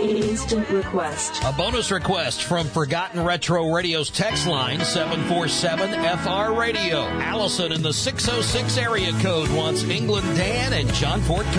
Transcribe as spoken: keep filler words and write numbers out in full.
Instant request. A bonus request from Forgotten Retro Radio's text line, seven four seven F R Radio. Allison in the six oh six area code wants England Dan and John Fort